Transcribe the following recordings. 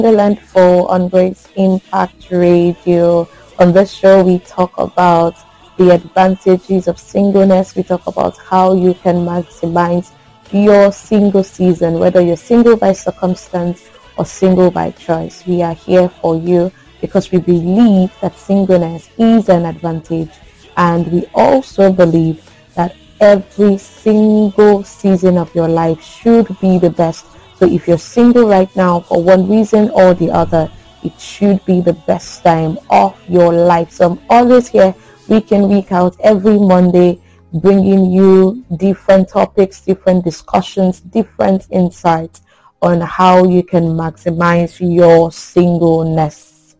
Wonderlandful on Grace Impact Radio. On this show, we talk about the advantages of singleness. We talk about how you can maximize your single season, whether you're single by circumstance or single by choice. We are here for you because we believe that singleness is an advantage, and we also believe that every single season of your life should be the best. So if you're single right now for one reason or the other, it should be the best time of your life. So I'm always here week in, week out, every Monday, bringing you different topics, different discussions, different insights on how you can maximize your singleness.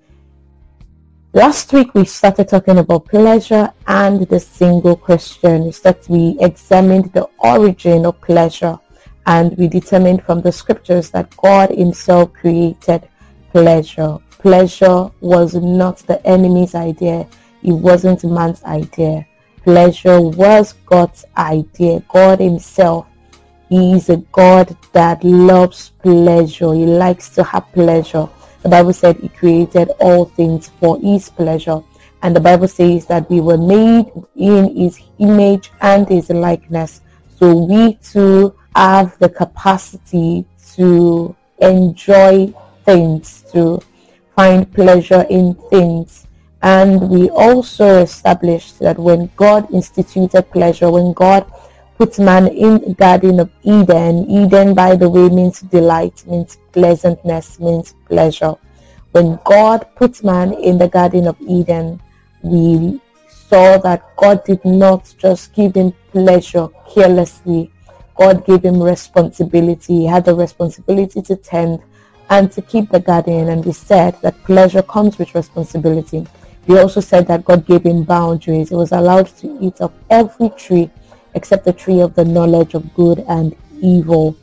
Last week we started talking about pleasure and the single Christian. We examined the origin of pleasure, and we determined from the scriptures that God himself created pleasure. Pleasure was not the enemy's idea. It wasn't man's idea. Pleasure was God's idea. God himself, he is a God that loves pleasure. He likes to have pleasure. The Bible said he created all things for his pleasure. And the Bible says that we were made in his image and his likeness. So we too have the capacity to enjoy things, to find pleasure in things. And we also established that when God instituted pleasure, when God put man in the Garden of Eden, Eden, by the way, means delight, means pleasantness, means pleasure. When God put man in the Garden of Eden, we saw that God did not just give him pleasure carelessly. God gave him responsibility. He had the responsibility to tend and to keep the garden. And we said that pleasure comes with responsibility. We also said that God gave him boundaries. He was allowed to eat of every tree except the tree of the knowledge of good and evil.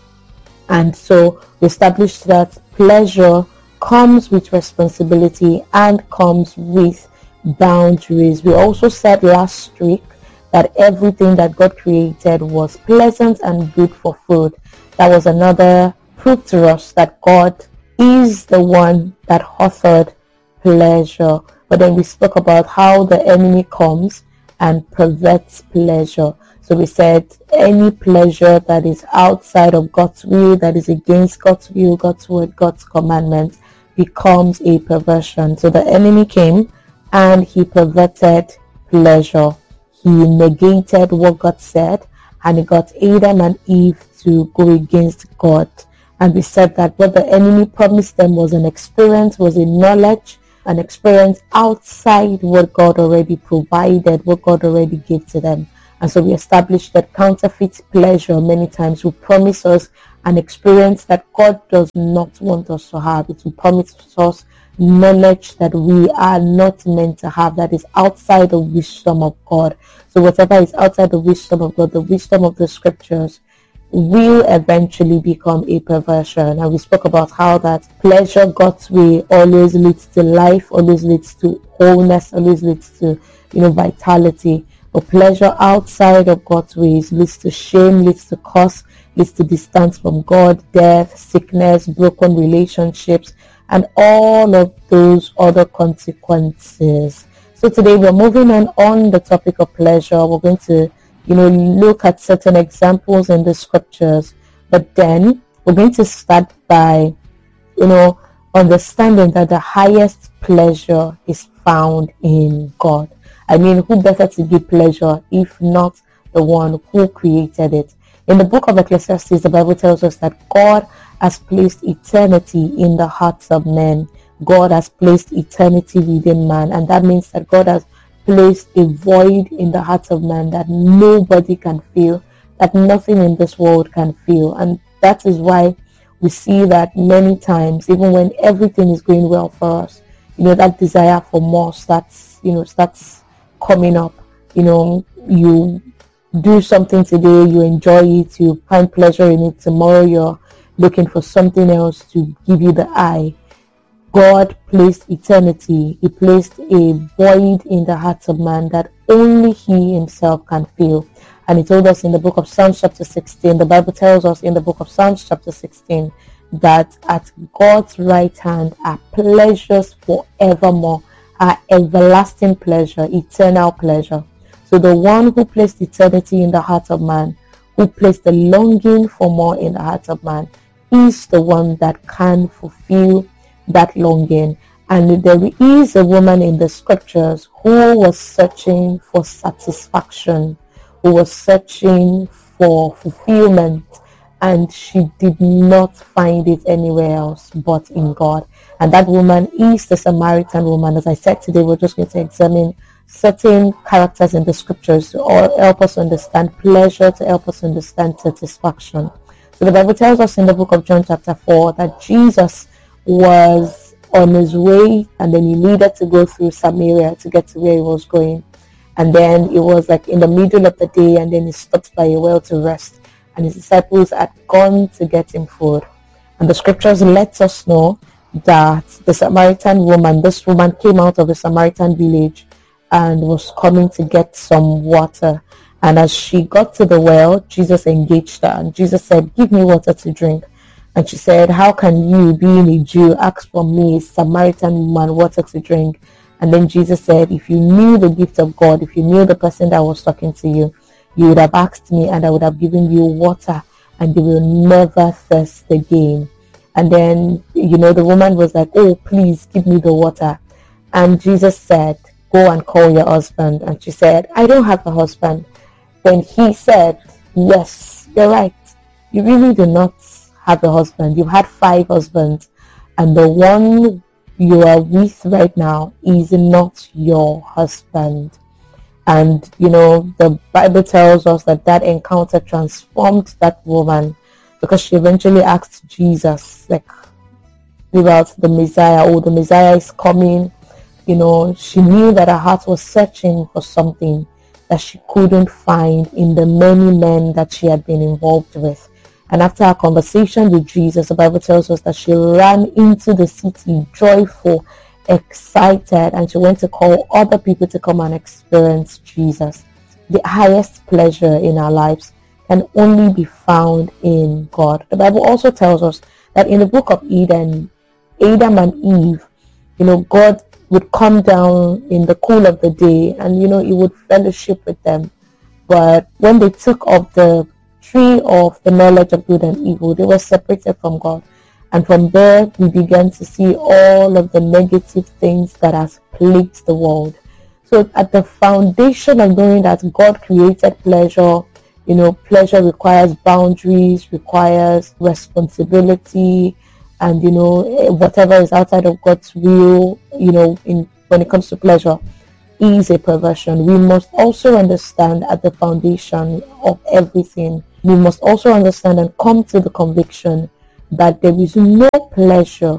And so we established that pleasure comes with responsibility and comes with boundaries. We also said last week that everything that God created was pleasant and good for food. That was another proof to us that God is the one that authored pleasure. But then we spoke about how the enemy comes and perverts pleasure. So we said any pleasure that is outside of God's will, that is against God's will, God's word, God's commandments, becomes a perversion. So the enemy came and he perverted pleasure. He negated what God said, and he got Adam and Eve to go against God. And we said that what the enemy promised them was an experience, was a knowledge, an experience outside what God already provided, what God already gave to them. And so we established that counterfeit pleasure many times will promise us an experience that God does not want us to have. It will promise us knowledge that we are not meant to have, that is outside the wisdom of God. So whatever is outside the wisdom of God, the wisdom of the scriptures, will eventually become a perversion. And we spoke about how that pleasure God's way always leads to life, always leads to wholeness, always leads to vitality. But pleasure outside of God's ways leads to shame, leads to curse, leads to distance from God, death, sickness, broken relationships, and all of those other consequences. So today we're moving on the topic of pleasure. We're going to, look at certain examples in the scriptures, but then we're going to start by, understanding that the highest pleasure is found in God. I mean, who better to give pleasure if not the one who created it? In the book of Ecclesiastes, the Bible tells us that God has placed eternity in the hearts of men. God has placed eternity within man, and that means that God has placed a void in the hearts of man that nobody can feel, that nothing in this world can feel. And that is why we see that many times, even when everything is going well for us, that desire for more starts coming up. You do something today, you enjoy it, you find pleasure in it. Tomorrow you're looking for something else to give you the eye. God placed eternity. He placed a void in the hearts of man that only he himself can fill. And he told us in the book of Psalms chapter 16, the Bible tells us in the book of Psalms chapter 16, that at God's right hand are pleasures forevermore, are everlasting pleasure, eternal pleasure. So the one who placed eternity in the heart of man, who placed the longing for more in the heart of man, is the one that can fulfill that longing. And there is a woman in the scriptures who was searching for satisfaction, who was searching for fulfillment, and she did not find it anywhere else but in God. And that woman is the Samaritan woman. As I said today, we're just going to examine certain characters in the scriptures to help us understand pleasure, to help us understand satisfaction. So the Bible tells us in the book of John chapter 4 that Jesus was on his way, and then he needed to go through Samaria to get to where he was going. And then it was like in the middle of the day, and then he stopped by a well to rest. And his disciples had gone to get him food. And the scriptures let us know that the Samaritan woman, this woman came out of the Samaritan village and was coming to get some water. And as she got to the well, Jesus engaged her, and Jesus said, "Give me water to drink." And she said, "How can you, being a Jew, ask from me, a Samaritan woman, water to drink?" And then Jesus said, "If you knew the gift of God, if you knew the person that was talking to you, you would have asked me, and I would have given you water, and you will never thirst again." And then, the woman was like, "Oh, please give me the water." And Jesus said, "Go and call your husband." And she said, "I don't have a husband." Then he said, "Yes, you're right. You really do not have a husband. You've had 5 husbands, and the one you are with right now is not your husband." And the Bible tells us that encounter transformed that woman, because she eventually asked Jesus about the Messiah. "Oh, the Messiah is coming." She knew that her heart was searching for something that she couldn't find in the many men that she had been involved with. And after her conversation with Jesus, the Bible tells us that she ran into the city joyful, excited, and she went to call other people to come and experience Jesus. The highest pleasure in our lives can only be found in God. The Bible also tells us that in the book of Eden, Adam and Eve, God would come down in the cool of the day, and he would fellowship with them. But when they took of the tree of the knowledge of good and evil, they were separated from God. And from there, we began to see all of the negative things that has plagued the world. So at the foundation of knowing that God created pleasure, pleasure requires boundaries, requires responsibility, and whatever is outside of God's will, when it comes to pleasure, is a perversion. We must also understand at the foundation of everything, we must also understand and come to the conviction that there is no pleasure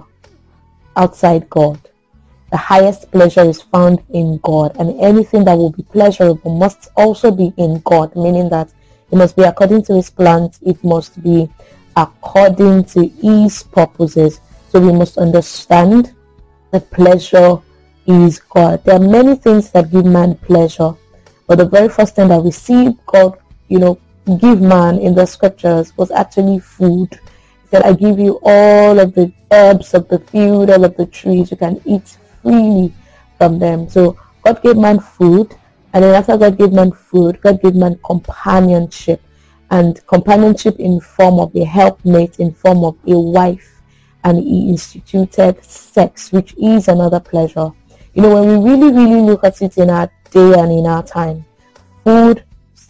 outside God. The highest pleasure is found in God, and anything that will be pleasurable must also be in God, meaning that it must be according to his plans, it must be according to his purposes. So we must understand that pleasure is God. There are many things that give man pleasure, but the very first thing that we see God, give man in the scriptures was actually food. He said, "I give you all of the herbs of the field, all of the trees. You can eat freely from them." So God gave man food, and then after God gave man food, God gave man companionship. And companionship in form of a helpmate, in form of a wife. And he instituted sex, which is another pleasure. When we really, really look at it in our day and in our time, food,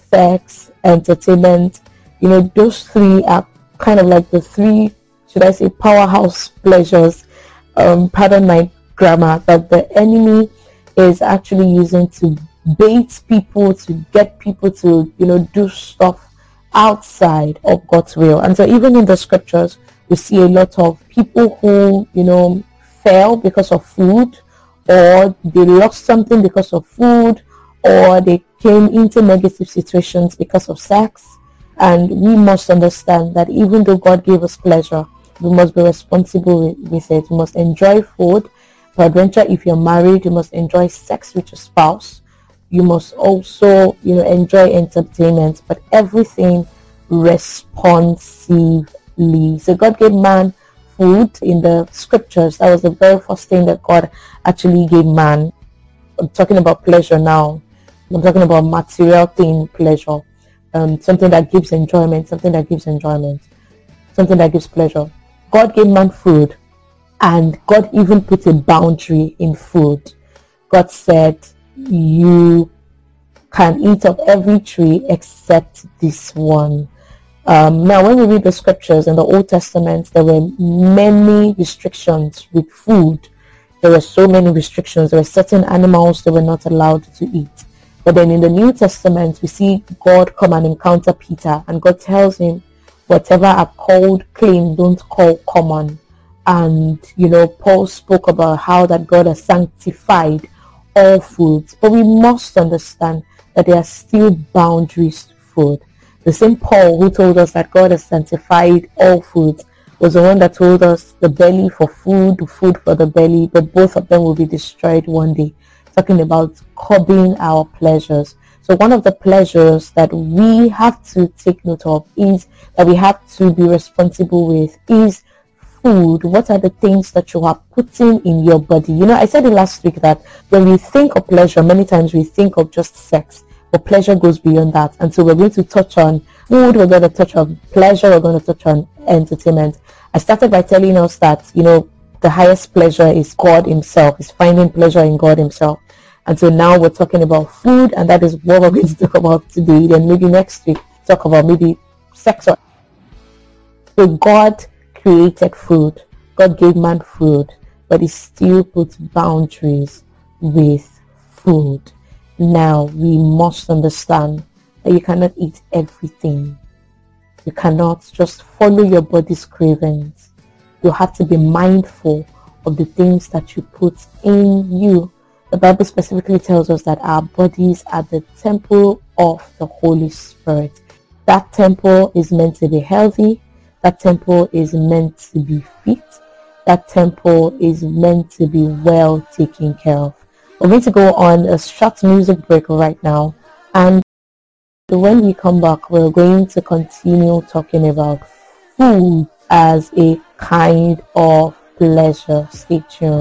sex, entertainment, those 3 are kind of like the 3, should I say, powerhouse pleasures, pardon my grammar, that the enemy is actually using to bait people, to get people to, do stuff outside of God's will. And so even in the scriptures, we see a lot of people who, fell because of food, or they lost something because of food, or they came into negative situations because of sex. And we must understand that even though God gave us pleasure, we must be responsible with it. We must enjoy food. Peradventure, if you're married, you must enjoy sex with your spouse. You must also, enjoy entertainment, but everything responsively. So God gave man food in the scriptures. That was the very first thing that God actually gave man. I'm talking about pleasure now. I'm talking about material thing pleasure. Something that gives enjoyment, something that gives pleasure. God gave man food, and God even put a boundary in food. God said, you can eat of every tree except this one. Now, when we read the scriptures in the Old Testament, there were many restrictions with food. There were so many restrictions. There were certain animals they were not allowed to eat. But then in the New Testament, we see God come and encounter Peter, and God tells him, whatever are called clean, don't call common. And, Paul spoke about how that God has sanctified all foods. But we must understand that there are still boundaries to food. The same Paul who told us that God has sanctified all foods was the one that told us the belly for food, the food for the belly, but both of them will be destroyed one day. Talking about curbing our pleasures. So one of the pleasures that we have to take note of is that we have to be responsible with is food. What are the things that you are putting in your body? I said it last week that when we think of pleasure, many times we think of just sex, but pleasure goes beyond that. And so we're going to touch on food, we're going to touch on pleasure, we're going to touch on entertainment. I started by telling us that, the highest pleasure is God himself, is finding pleasure in God himself. And so now we're talking about food, and that is what we're going to talk about today. Then maybe next week, talk about maybe sex. So God created food. God gave man food, but he still puts boundaries with food. Now, we must understand that you cannot eat everything. You cannot just follow your body's cravings. You have to be mindful of the things that you put in you. The Bible specifically tells us that our bodies are the temple of the Holy Spirit. That temple is meant to be healthy. That temple is meant to be fit. That temple is meant to be well taken care of. We're going to go on a short music break right now. And when we come back, we're going to continue talking about food as a kind of pleasure. Stay tuned.